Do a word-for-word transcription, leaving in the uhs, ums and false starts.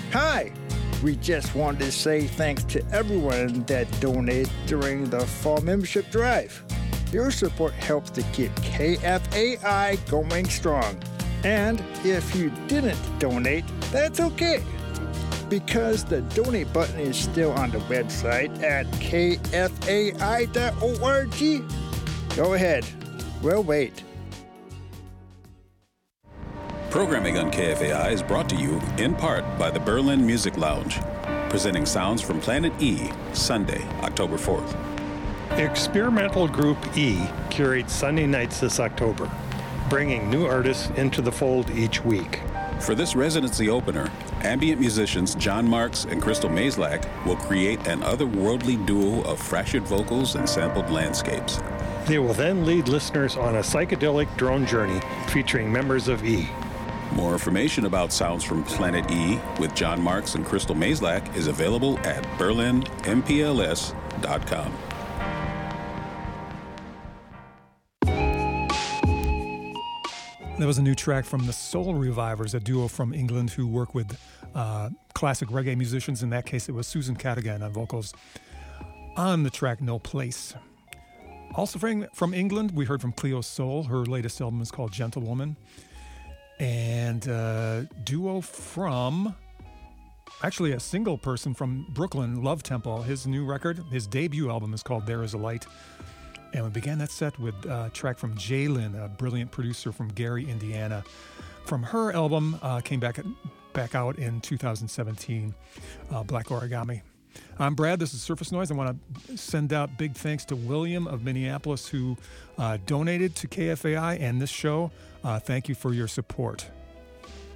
Hi! We just wanted to say thanks to everyone that donated during the fall membership drive. Your support helps to keep K F A I going strong. And if you didn't donate, that's okay, because the donate button is still on the website at K F A I dot org. Go ahead. We'll wait. Programming on K F A I is brought to you in part by the Berlin Music Lounge, presenting sounds from Planet E, Sunday, October fourth. Experimental Group E curates Sunday nights this October, bringing new artists into the fold each week. For this residency opener, ambient musicians John Marks and Crystal Mazlak will create an otherworldly duo of fractured vocals and sampled landscapes. They will then lead listeners on a psychedelic drone journey featuring members of E. More information about Sounds from Planet E with John Marks and Crystal Mazlak is available at berlin m p l s dot com. That was a new track from the Soul Revivers, a duo from England who work with uh, classic reggae musicians. In that case, it was Susan Cadogan on vocals on the track No Place. Also from, from England, we heard from Cleo Sol. Her latest album is called Gentlewoman. And uh, duo from, actually a single person from Brooklyn, Love Temple. His new record, his debut album is called There Is a Light. And we began that set with a track from Jaylin, a brilliant producer from Gary, Indiana. From her album, uh, came back back out in two thousand seventeen, uh, Black Origami. I'm Brad, this is Surface Noise. I want to send out big thanks to William of Minneapolis who uh, donated to K F A I and this show. Uh, thank you for your support.